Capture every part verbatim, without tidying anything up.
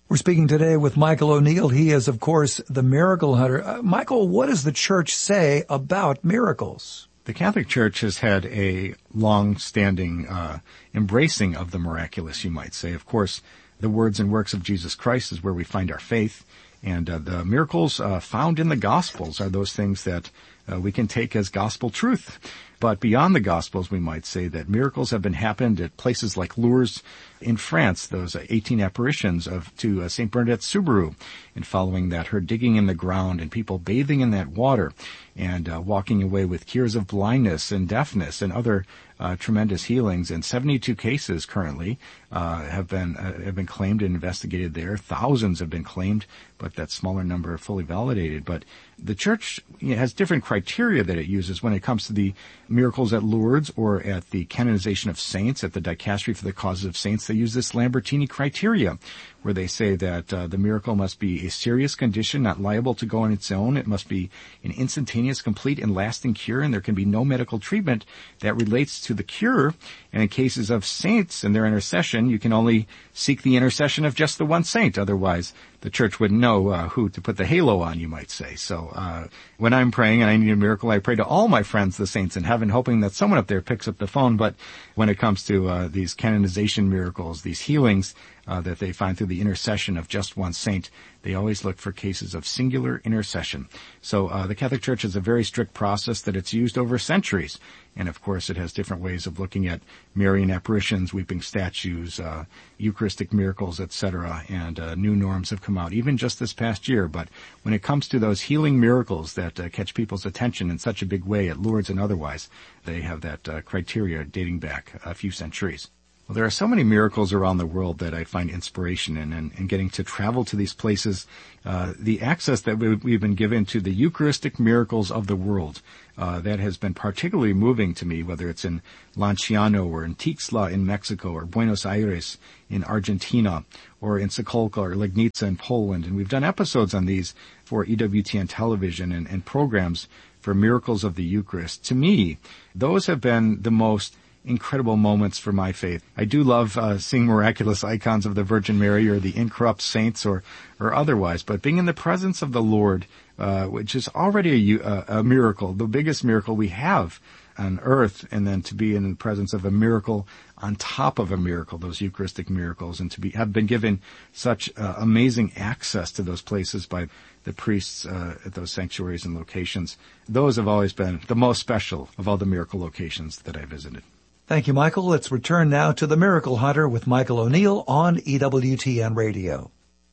We're speaking today with Michael O'Neill. He is, of course, the miracle hunter. Uh, Michael, what does the church say about miracles? The Catholic Church has had a long-standing uh, embracing of the miraculous, you might say. Of course, the words and works of Jesus Christ is where we find our faith. And uh, the miracles uh, found in the Gospels are those things that uh, we can take as gospel truth. But beyond the Gospels, we might say that miracles have been happened at places like Lourdes in France, those eighteen apparitions of to uh, Saint Bernadette Soubirous, and following that, her digging in the ground and people bathing in that water and uh, walking away with cures of blindness and deafness and other uh, tremendous healings. And seventy-two cases currently uh, have been uh, have been claimed and investigated there. Thousands have been claimed, but that smaller number are fully validated. But the Church, you know, has different criteria that it uses when it comes to the miracles at Lourdes or at the canonization of saints, at the Dicastery for the Causes of Saints. They use this Lambertini criteria, where they say that uh, the miracle must be a serious condition, not liable to go on its own. It must be an instantaneous, complete, and lasting cure, and there can be no medical treatment that relates to the cure. And in cases of saints and their intercession, you can only seek the intercession of just the one saint. Otherwise, the Church wouldn't know uh, who to put the halo on, you might say. So uh when I'm praying and I need a miracle, I pray to all my friends, the saints in heaven, hoping that someone up there picks up the phone. But when it comes to uh these canonization miracles, these healings uh that they find through the intercession of just one saint, they always look for cases of singular intercession. So uh the Catholic Church has a very strict process that it's used over centuries. And of course, it has different ways of looking at Marian apparitions, weeping statues, uh, Eucharistic miracles, et cetera. And uh, new norms have come out, even just this past year. But when it comes to those healing miracles that uh, catch people's attention in such a big way at Lourdes and otherwise, they have that uh, criteria dating back a few centuries. Well, there are so many miracles around the world that I find inspiration in, and, and getting to travel to these places, uh, the access that we, we've been given to the Eucharistic miracles of the world, uh, that has been particularly moving to me, whether it's in Lanciano or in Tixla in Mexico or Buenos Aires in Argentina or in Sokolka or Legnica in Poland. And we've done episodes on these for E W T N television and, and programs for miracles of the Eucharist. To me, those have been the most incredible moments for my faith. I do love uh, seeing miraculous icons of the Virgin Mary or the incorrupt saints or or otherwise, but being in the presence of the Lord, uh, which is already a, a miracle, the biggest miracle we have on earth, and then to be in the presence of a miracle on top of a miracle, those Eucharistic miracles, and to be have been given such uh, amazing access to those places by the priests uh, at those sanctuaries and locations. Those have always been the most special of all the miracle locations that I visited. Thank you, Michael. Let's return now to The Miracle Hunter with Michael O'Neill on E W T N Radio.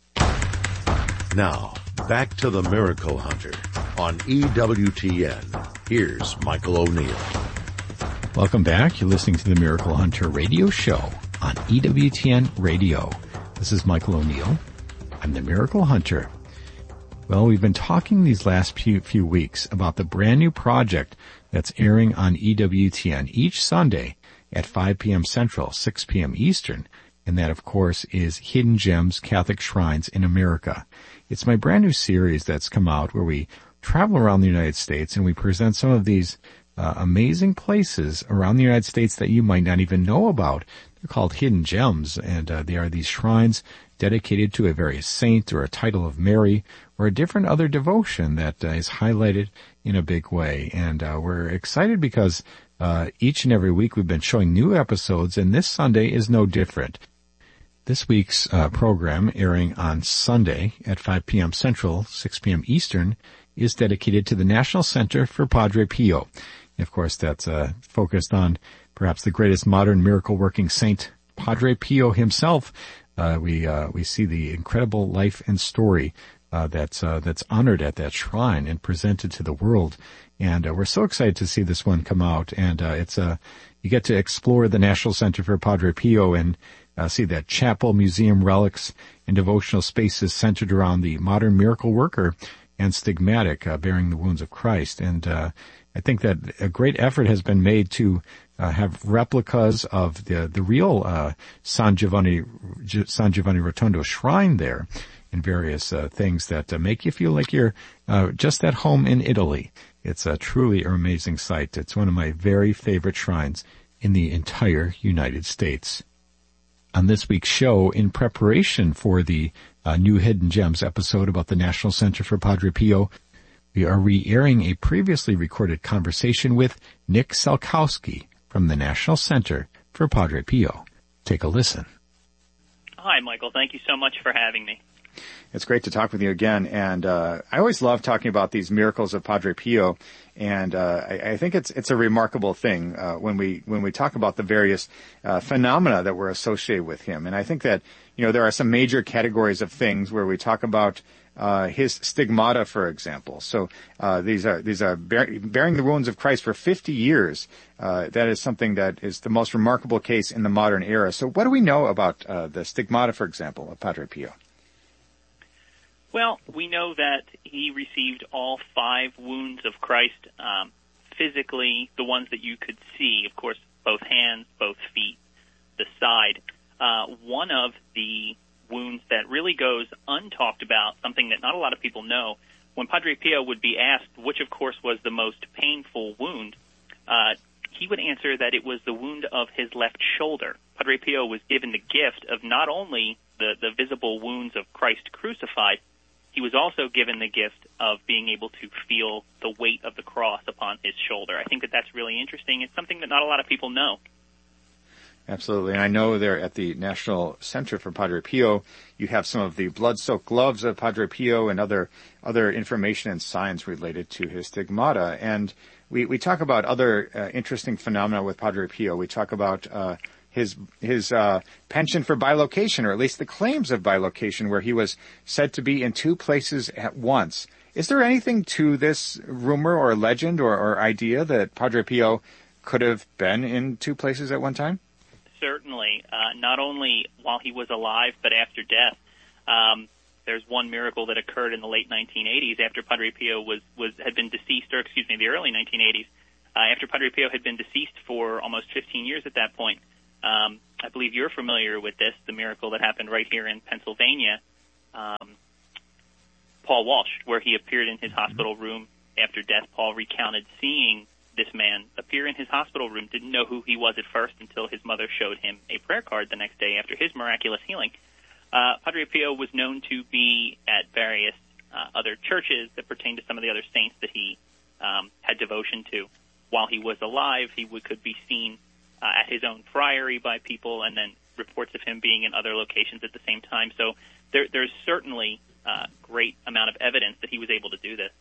Now, back to The Miracle Hunter on E W T N. Here's Michael O'Neill. Welcome back. You're listening to The Miracle Hunter radio show on E W T N Radio. This is Michael O'Neill. I'm The Miracle Hunter. Well, we've been talking these last few, few weeks about the brand new project that's airing on E W T N each Sunday at five p.m. Central, six p.m. Eastern, and that, of course, is Hidden Gems, Catholic Shrines in America. It's my brand new series that's come out where we travel around the United States and we present some of these uh, amazing places around the United States that you might not even know about. They're called Hidden Gems, and uh, they are these shrines dedicated to a various saint or a title of Mary or a different other devotion that uh, is highlighted in a big way. And uh, we're excited because uh, each and every week we've been showing new episodes, and this Sunday is no different. This week's uh, program, airing on Sunday at five p.m. Central, six p.m. Eastern, is dedicated to the National Center for Padre Pio. And of course, that's uh, focused on perhaps the greatest modern miracle-working saint, Padre Pio himself. Uh, we uh, we see the incredible life and story uh, that's uh, that's honored at that shrine and presented to the world. And uh, we're so excited to see this one come out. And uh, it's uh, you get to explore the National Center for Padre Pio and uh, see that chapel, museum, relics, and devotional spaces centered around the modern miracle worker and stigmatic, uh, bearing the wounds of Christ. And uh, I think that a great effort has been made to uh, have replicas of the the real uh, San Giovanni San Giovanni Rotondo shrine there, and various uh, things that uh, make you feel like you're uh, just at home in Italy. It's a truly amazing sight. It's one of my very favorite shrines in the entire United States. On this week's show, in preparation for the uh, new Hidden Gems episode about the National Center for Padre Pio, we are re-airing a previously recorded conversation with Nick Salkowski from the National Center for Padre Pio. Take a listen. Hi, Michael. Thank you so much for having me. It's great to talk with you again, and uh, I always love talking about these miracles of Padre Pio, and uh, I, I think it's it's a remarkable thing uh, when we when we talk about the various uh, phenomena that were associated with him. And I think that you know there are some major categories of things where we talk about uh, his stigmata, for example. So uh, these are these are bear, bearing the wounds of Christ for fifty years. Uh, that is something that is the most remarkable case in the modern era. So what do we know about uh, the stigmata, for example, of Padre Pio? Well, we know that he received all five wounds of Christ um, physically, the ones that you could see, of course, both hands, both feet, the side. Uh, one of the wounds that really goes untalked about, something that not a lot of people know, when Padre Pio would be asked which, of course, was the most painful wound, uh, he would answer that it was the wound of his left shoulder. Padre Pio was given the gift of not only the, the visible wounds of Christ crucified, he was also given the gift of being able to feel the weight of the cross upon his shoulder. I think that that's really interesting. It's something that not a lot of people know. Absolutely. And I know there at the National Center for Padre Pio, you have some of the blood-soaked gloves of Padre Pio and other other information and science related to his stigmata. And we, we talk about other uh, interesting phenomena with Padre Pio. We talk about uh, his his uh, penchant for bilocation, or at least the claims of bilocation, where he was said to be in two places at once. Is there anything to this rumor or legend or, or idea that Padre Pio could have been in two places at one time? Certainly, uh, not only while he was alive, but after death. Um, there's one miracle that occurred in the late nineteen eighties after Padre Pio was, was had been deceased, or excuse me, the early nineteen eighties, uh, after Padre Pio had been deceased for almost fifteen years at that point. Um, I believe you're familiar with this, the miracle that happened right here in Pennsylvania, um, Paul Walsh, where he appeared in his hospital room after death. Paul recounted seeing this man appear in his hospital room, didn't know who he was at first until his mother showed him a prayer card the next day after his miraculous healing. Uh, Padre Pio was known to be at various uh, other churches that pertain to some of the other saints that he um, had devotion to. While he was alive, he would, could be seen uh, at his own friary by people, and then reports of him being in other locations at the same time. So there, there's certainly a great amount of evidence that he was able to do this.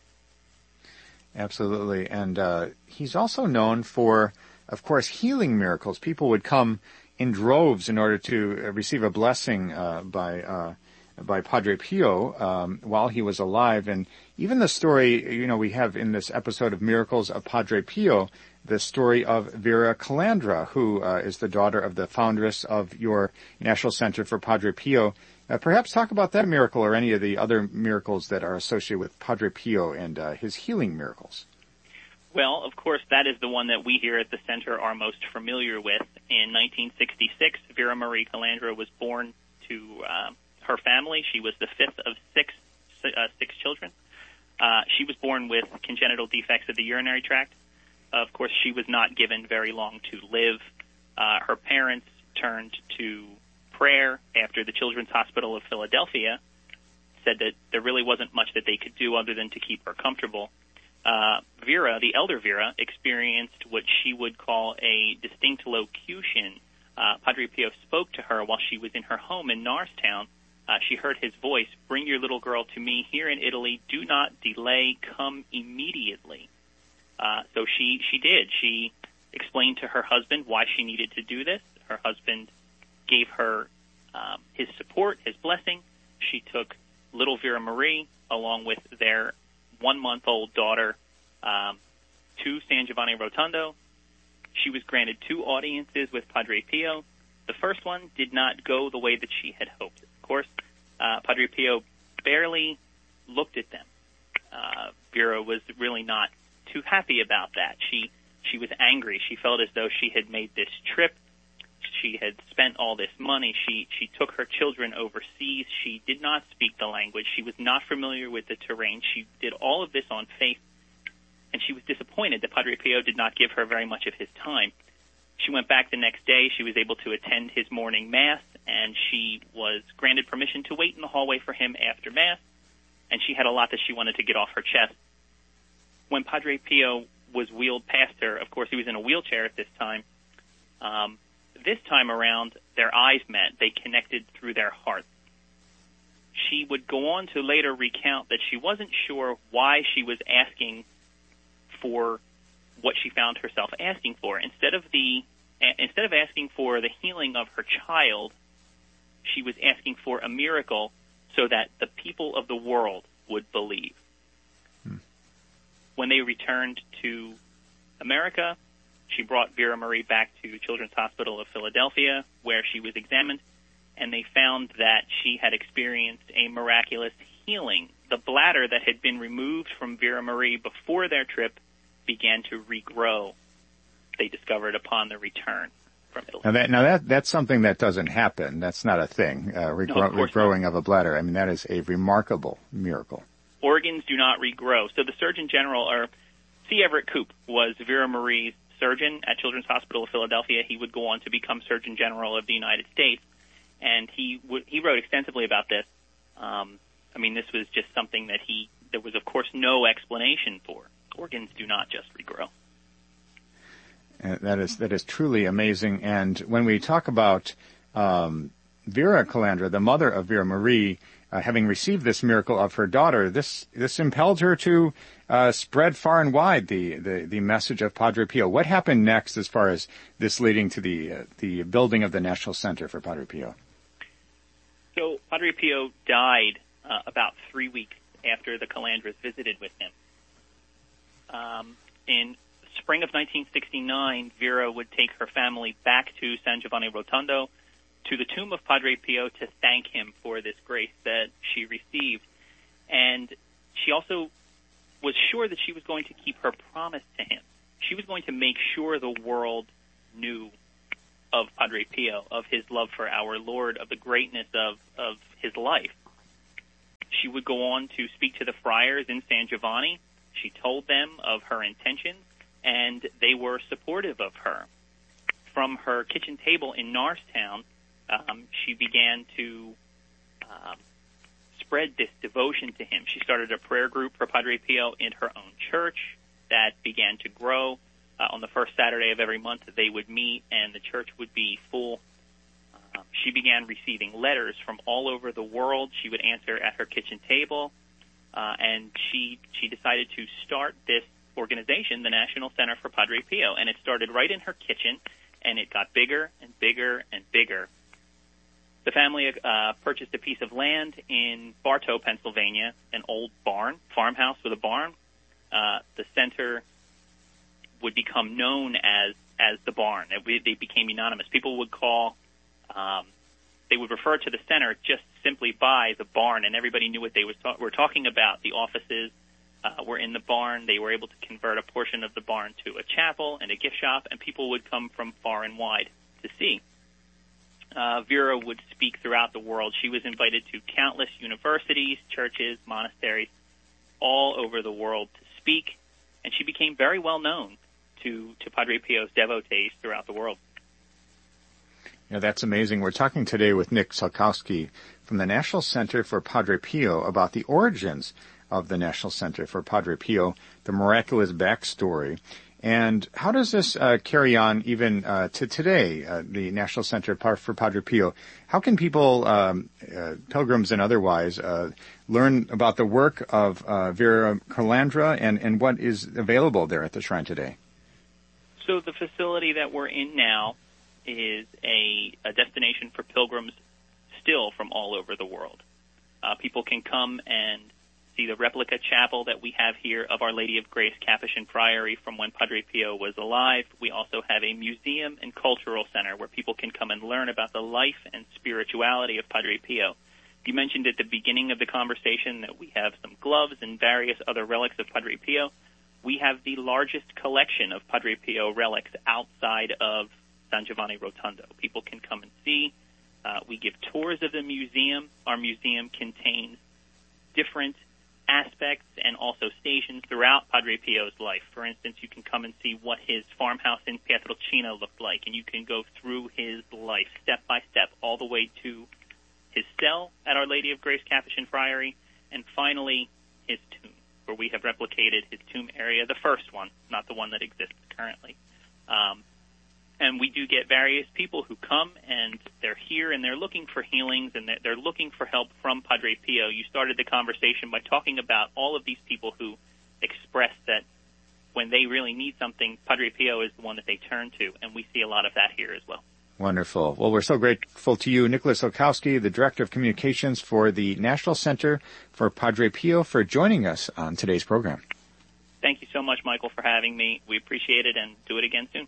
Absolutely. And uh, he's also known for, of course, healing miracles. People would come in droves in order to receive a blessing uh, by uh, by Padre Pio um, while he was alive. And even the story, you know, we have in this episode of Miracles of Padre Pio, the story of Vera Calandra, who uh, is the daughter of the foundress of your National Center for Padre Pio. Uh, perhaps talk about that miracle or any of the other miracles that are associated with Padre Pio and uh, his healing miracles. Well, of course, that is the one that we here at the center are most familiar with. In nineteen sixty-six, Vera Marie Calandra was born to uh, her family. She was the fifth of six uh, six children. Uh, she was born with congenital defects of the urinary tract. Of course, she was not given very long to live. Uh, her parents turned to prayer after the Children's Hospital of Philadelphia said that there really wasn't much that they could do other than to keep her comfortable. Uh, Vera, the elder Vera, experienced what she would call a distinct locution. Uh, Padre Pio spoke to her while she was in her home in Norristown. Uh, she heard his voice, "Bring your little girl to me here in Italy. Do not delay. Come immediately." Uh, so she, she did. She explained to her husband why she needed to do this. Her husband gave her um, his support, his blessing. She took little Vera Marie, along with their one-month-old daughter, um, to San Giovanni Rotondo. She was granted two audiences with Padre Pio. The first one did not go the way that she had hoped. Of course, uh, Padre Pio barely looked at them. Uh, Vera was really not too happy about that. She she was angry. She felt as though she had made this trip. She had spent all this money. She she took her children overseas. She did not speak the language. She was not familiar with the terrain. She did all of this on faith, and she was disappointed that Padre Pio did not give her very much of his time. She went back the next day. She was able to attend his morning mass, and she was granted permission to wait in the hallway for him after Mass, and she had a lot that she wanted to get off her chest. When Padre Pio was wheeled past her, of course he was in a wheelchair at this time, um, this time around their eyes met. They connected through their hearts. She would go on to later recount that she wasn't sure why she was asking for what she found herself asking for. Instead of the instead of asking for the healing of her child, she was asking for a miracle so that the people of the world would believe. Hmm. When they returned to America, she brought Vera Marie back to Children's Hospital of Philadelphia, where she was examined, and they found that she had experienced a miraculous healing. The bladder that had been removed from Vera Marie before their trip began to regrow, they discovered upon the return from Italy. Now, that, now that, that's something that doesn't happen. That's not a thing, uh, regro- no, of regrowing not. of a bladder. I mean, that is a remarkable miracle. Organs do not regrow. So the Surgeon General, or C. Everett Koop, was Vera Marie's surgeon at Children's Hospital of Philadelphia. He would go on to become Surgeon General of the United States, and he w- he wrote extensively about this. Um, I mean, this was just something that he, there was, of course, no explanation for. Organs do not just regrow. Uh, that is that is truly amazing. And when we talk about um, Vera Calandra, the mother of Vera Marie, uh, having received this miracle of her daughter, this this impelled her to uh, spread far and wide the, the, the message of Padre Pio. What happened next as far as this leading to the uh, the building of the National Center for Padre Pio? So Padre Pio died uh, about three weeks after the Calandras visited with him. Um, in spring of nineteen sixty-nine, Vera would take her family back to San Giovanni Rotondo, to the tomb of Padre Pio, to thank him for this grace that she received. And she also was sure that she was going to keep her promise to him. She was going to make sure the world knew of Padre Pio, of his love for our Lord, of the greatness of, of his life. She would go on to speak to the friars in San Giovanni. She told them of her intentions, and they were supportive of her. From her kitchen table in Norristown, um, she began to um, spread this devotion to him. She started a prayer group for Padre Pio in her own church that began to grow. Uh, on the first Saturday of every month, they would meet, and the church would be full. Uh, she began receiving letters from all over the world. She would answer at her kitchen table. Uh, and she she decided to start this organization, the National Center for Padre Pio, and it started right in her kitchen, and it got bigger and bigger and bigger. The family uh, purchased a piece of land in Bartow, Pennsylvania, an old barn, farmhouse with a barn. Uh, the center would become known as as the barn. It, they became unanimous. People would call, um, they would refer to the center just simply by the barn, and everybody knew what they was ta- were talking about. The offices uh, were in the barn. They were able to convert a portion of the barn to a chapel and a gift shop, and people would come from far and wide to see. Uh, Vera would speak throughout the world. She was invited to countless universities, churches, monasteries, all over the world to speak, and she became very well known to, to Padre Pio's devotees throughout the world. Yeah, that's amazing. We're talking today with Nick Salkowski from the National Center for Padre Pio about the origins of the National Center for Padre Pio, the miraculous backstory. And how does this uh, carry on even uh, to today, uh, the National Center for Padre Pio? How can people, um, uh, pilgrims and otherwise, uh, learn about the work of uh, Vera Calandra and, and what is available there at the shrine today? So the facility that we're in now is a, a destination for pilgrims still from all over the world. Uh, people can come and see the replica chapel that we have here of Our Lady of Grace Capuchin Priory from when Padre Pio was alive. We also have a museum and cultural center where people can come and learn about the life and spirituality of Padre Pio. You mentioned at the beginning of the conversation that we have some gloves and various other relics of Padre Pio. We have the largest collection of Padre Pio relics outside of San Giovanni Rotondo. People can come and see. Uh, we give tours of the museum. Our museum contains different aspects and also stations throughout Padre Pio's life. For instance, you can come and see what his farmhouse in Pietrelcina looked like, and you can go through his life step by step all the way to his cell at Our Lady of Grace Capuchin Friary, and finally his tomb, where we have replicated his tomb area, the first one, not the one that exists currently. Um, and we do get various people who come, and they're here, and they're looking for healings, and they're, they're looking for help from Padre Pio. You started the conversation by talking about all of these people who express that when they really need something, Padre Pio is the one that they turn to, and we see a lot of that here as well. Wonderful. Well, we're so grateful to you, Nicholas Olkowski, the Director of Communications for the National Center for Padre Pio, for joining us on today's program. Thank you so much, Michael, for having me. We appreciate it, and do it again soon.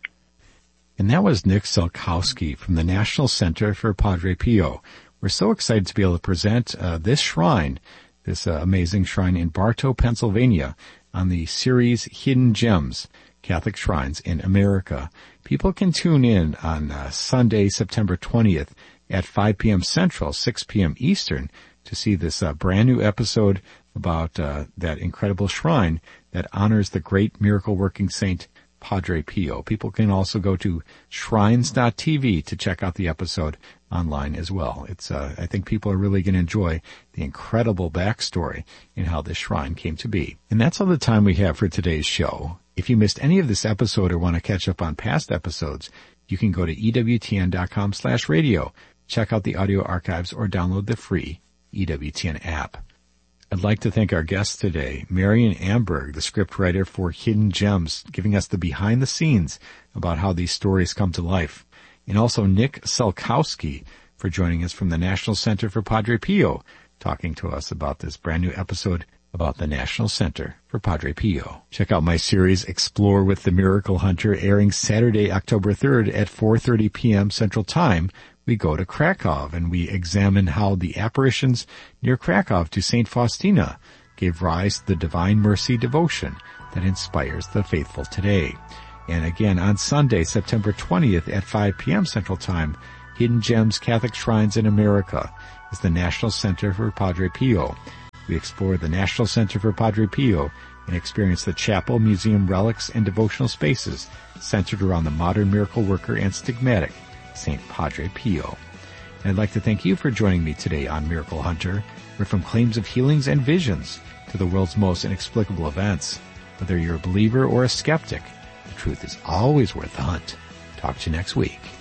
And that was Nick Sulkowski from the National Center for Padre Pio. We're so excited to be able to present uh, this shrine, this uh, amazing shrine in Bartow, Pennsylvania, on the series Hidden Gems, Catholic Shrines in America. People can tune in on uh, Sunday, September twentieth at five p.m. Central, six p.m. Eastern to see this uh, brand new episode about uh, that incredible shrine that honors the great miracle-working saint Padre Pio. People can also go to shrines dot t v to check out the episode online as well. It's, uh, I think people are really going to enjoy the incredible backstory in how this shrine came to be. And that's all the time we have for today's show. If you missed any of this episode or want to catch up on past episodes, you can go to E W T N dot com slash radio, check out the audio archives, or download the free E W T N app. I'd like to thank our guest today, Marian Amberg, the scriptwriter for Hidden Gems, giving us the behind the scenes about how these stories come to life, and also Nick Sulkowski for joining us from the National Center for Padre Pio, talking to us about this brand new episode about the National Center for Padre Pio. Check out my series, Explore with the Miracle Hunter, airing Saturday, October third at four thirty p.m. Central Time. We go to Krakow and we examine how the apparitions near Krakow to Saint Faustina gave rise to the Divine Mercy devotion that inspires the faithful today. And again, on Sunday, September twentieth at five p.m. Central Time, Hidden Gems Catholic Shrines in America is the National Center for Padre Pio. We explore the National Center for Padre Pio and experience the chapel, museum, relics, and devotional spaces centered around the modern miracle worker and stigmatic Saint Padre Pio. And I'd like to thank you for joining me today on Miracle Hunter, where from claims of healings and visions to the world's most inexplicable events, whether you're a believer or a skeptic, the truth is always worth the hunt. Talk to you next week.